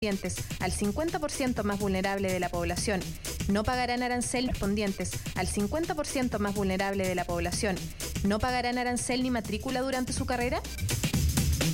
al 50% más vulnerable de la población no pagarán arancel respondientes al 50% más vulnerable de la población no pagarán arancel ni matrícula durante su carrera?